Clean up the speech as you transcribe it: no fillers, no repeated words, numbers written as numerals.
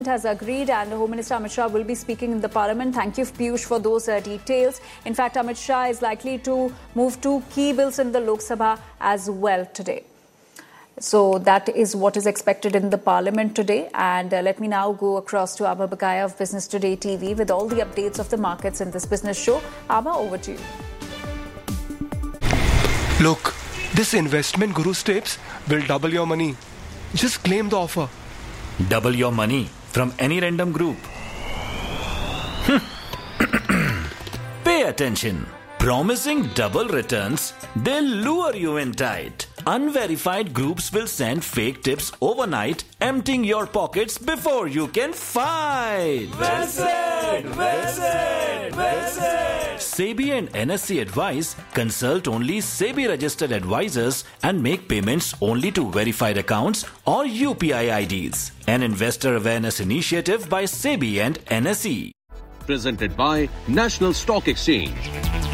Has agreed, and Home Minister Amit Shah will be speaking in the Parliament. Thank you, Piyush, for those details. In fact, Amit Shah is likely to move two key bills in the Lok Sabha as well today. So that is what is expected in the Parliament today. And let me now go across to Amar Bakaya of Business Today TV with all the updates of the markets in this business show. Amar, over to you. Look, this investment Guru's tips will double your money. Just claim the offer. Double your money from any random group. Pay attention. Promising double returns, they'll lure you in tight. Unverified groups will send fake tips overnight, emptying your pockets before you can fight. Well said! SEBI and NSE advise consult only SEBI registered advisors and make payments only to verified accounts or UPI IDs. An investor awareness initiative by SEBI and NSE. Presented by National Stock Exchange.